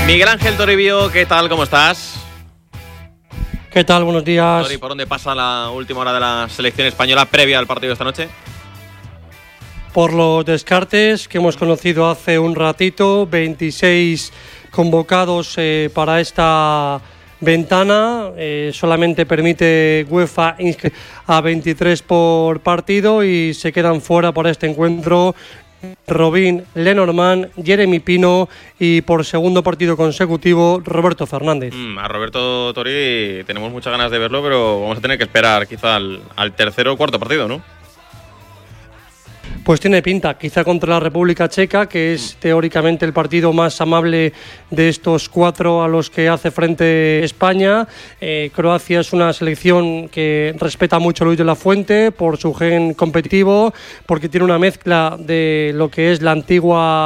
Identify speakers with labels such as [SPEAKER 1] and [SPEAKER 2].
[SPEAKER 1] Miguel Ángel Toribio, ¿qué tal? ¿Cómo estás?
[SPEAKER 2] ¿Qué tal? Buenos días.
[SPEAKER 1] Tori, ¿por dónde pasa la última hora de la selección española previa al partido de esta noche?
[SPEAKER 2] Por los descartes que hemos conocido hace un ratito, 26 convocados para esta ventana, solamente permite UEFA a 23 por partido y se quedan fuera por este encuentro Robin Lenormand, Jeremy Pino y por segundo partido consecutivo Roberto Fernández.
[SPEAKER 1] A Roberto Tori tenemos muchas ganas de verlo, pero vamos a tener que esperar quizá al tercer o cuarto partido, ¿no?
[SPEAKER 2] Pues tiene pinta, quizá contra la República Checa, que es teóricamente el partido más amable de estos cuatro a los que hace frente España. Croacia es una selección que respeta mucho a Luis de la Fuente por su gen competitivo, porque tiene una mezcla de lo que es la antigua